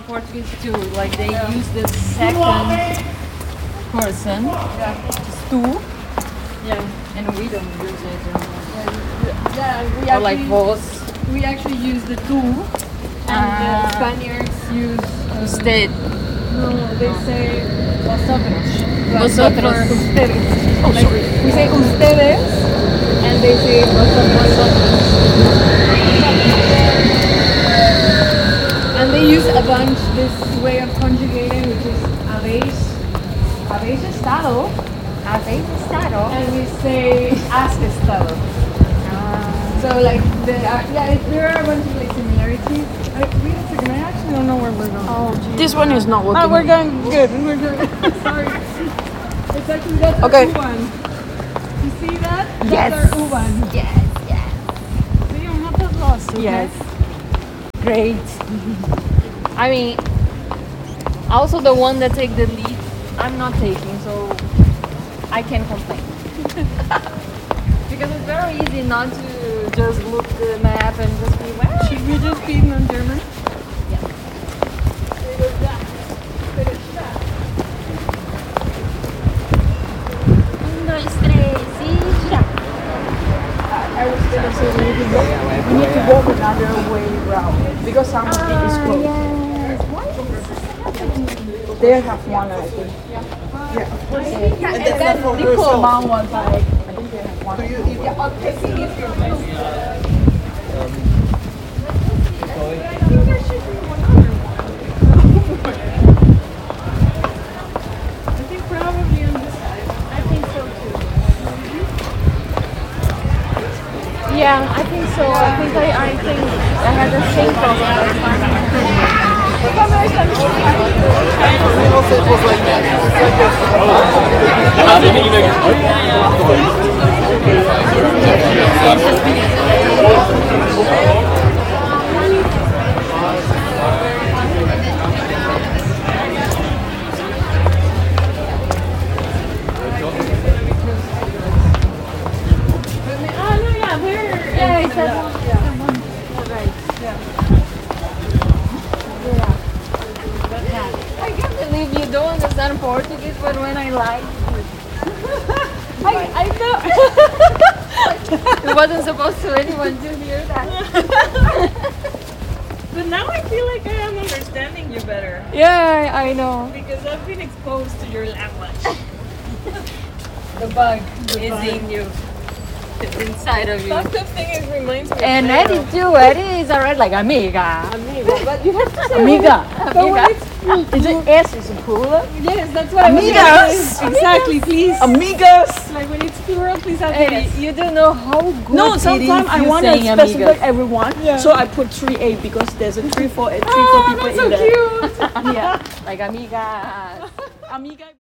Portuguese too. Like they use the second person. Tu. Yeah. And we don't use it. We Or like vos. We actually use the tu, and the Spaniards use Usted. No, they say vosotros. Vosotros. Ustedes. Oh, Like, sorry. we say ustedes, and they say vosotros. And they use a bunch this way of conjugating, which is habéis estado, and we say has estado. So like there are a bunch of like similarities. Wait a second, I actually don't know where we're going. Oh, geez. This one is not working. Oh, we're going good. We're good. Sorry. It's actually that's Okay. our U1. You see that? Yes. That's our U1. Yes, yes. See, I'm not that lost. Okay? Yes. Great. I mean, also the one that take the lead, I'm not taking, so I can't complain. Because it's very easy not to just look the map and just be, well, Should we just be in German? I was going to say we need to go another way round because some of it is closed. Yes. Why is this happening? They have one, I think. Yeah, of course. And then Nicole mom was like, I think they have one. I think probably on this side. I think so too. Yeah, I think so. I think I had the same problem. Yeah, it's I can't believe you don't understand Portuguese, but when I like I know. it wasn't supposed to anyone to hear that. But now I feel like I am understanding you better Yeah, I know. because I've been exposed to your language. The bug is in you. It's inside of you. That thing is reminds me. And of Eddie too. Eddie is alright like amiga. Amiga, but you have to say Amiga. But when Amiga. it's Is it S is a plural? yes, that's what I was Amigas. gonna say. Exactly, please. Amigas! Like when it's plural, please have Eddie, yes. you don't know how good No, it sometimes is I you want to saying specify amigas. everyone, Yeah. so I put 3A because there's a 3 for people Oh, in that's so there. cute. Yeah. Like amigas. Amiga.